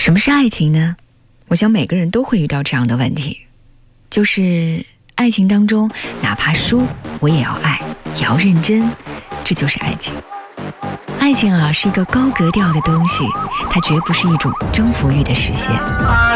什么是爱情呢？我想每个人都会遇到这样的问题，就是爱情当中哪怕输我也要爱，也要认真，这就是爱情。爱情啊，是一个高格调的东西，它绝不是一种征服欲的实现。